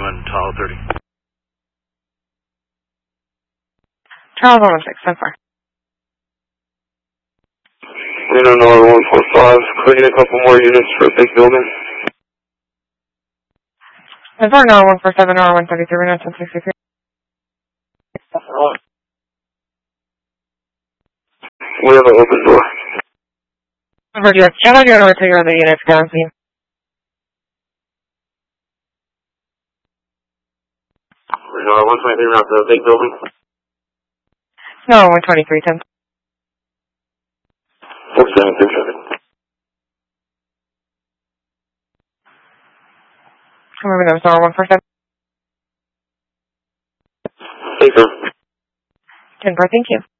1 Tahoe 30. Charles 116, so far. Reno Nora 145, clean a couple more units for a big building. So far, Nora 147, Nora 133, Reno 1063. We have an open door. Over to you. Channel, you're going to take the units down, team. Reno 123 around the big building. No, 123, 10. 4737. Remember that was Nora 147. Paper. 10, thank you.